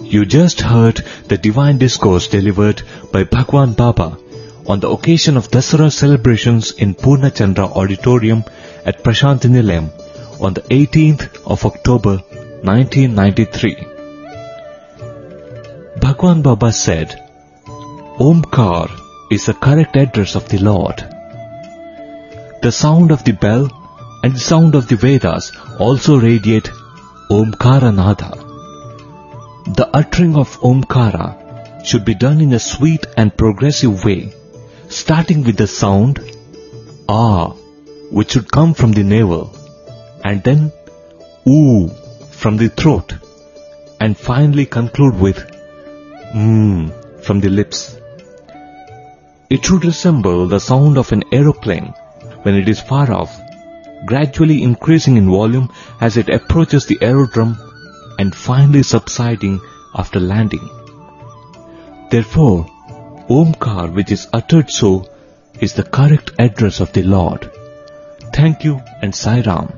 You just heard the divine discourse delivered by Bhagwan Baba on the occasion of Dasara celebrations in Purnachandra Auditorium at Prashanti Nilayam on the 18th of October 1993. Bhagwan Baba said, Omkar is the correct address of the Lord. The sound of the bell and the sound of the Vedas also radiate Omkara Nada. The uttering of Omkara should be done in a sweet and progressive way, starting with the sound Ah, which should come from the navel, and then Oo from the throat, and finally conclude with from the lips. It should resemble the sound of an aeroplane when it is far off, gradually increasing in volume as it approaches the aerodrome and finally subsiding after landing. Therefore, Omkar, which is uttered so, is the correct address of the Lord. Thank you and Sai Ram.